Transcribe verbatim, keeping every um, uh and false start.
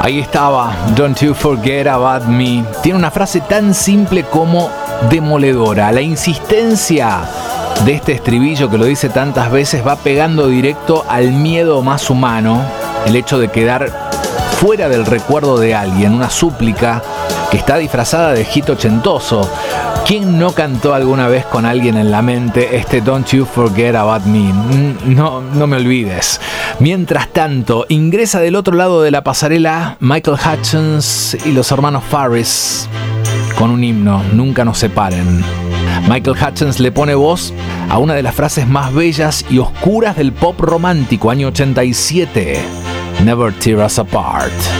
Ahí estaba, Don't You Forget About Me. Tiene una frase tan simple como demoledora. La insistencia de este estribillo que lo dice tantas veces va pegando directo al miedo más humano, el hecho de quedar fuera del recuerdo de alguien, una súplica que está disfrazada de hit ochentoso. ¿Quién no cantó alguna vez con alguien en la mente este Don't You Forget About Me? No, no me olvides. Mientras tanto, ingresa del otro lado de la pasarela Michael Hutchence y los hermanos Farris con un himno, Nunca nos separen. Michael Hutchence le pone voz a una de las frases más bellas y oscuras del pop romántico, año ochenta y siete, Never Tear Us Apart.